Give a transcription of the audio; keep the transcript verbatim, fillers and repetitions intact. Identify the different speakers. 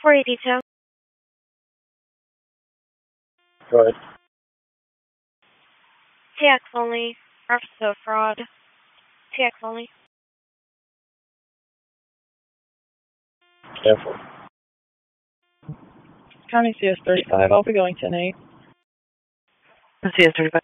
Speaker 1: four eighty-two.
Speaker 2: Go ahead.
Speaker 1: T X only. Reference to fraud. T X only.
Speaker 2: Cancel.
Speaker 3: County C S thirty-five. I'll be going ten eight.
Speaker 4: C S thirty-five.